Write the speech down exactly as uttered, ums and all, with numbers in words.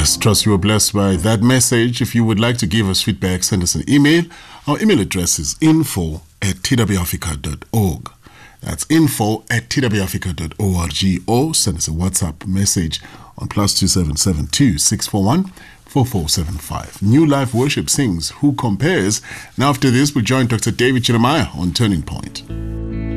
Yes, trust you were blessed by that message. If you would like to give us feedback, send us an email. Our email address is info at t w africa dot org. That's info at t w africa dot org, or send us a WhatsApp message on plus two seven seven two six four one four four seven five. New Life Worship sings Who Compares. Now after this, we'll join Doctor David Jeremiah on Turning Point.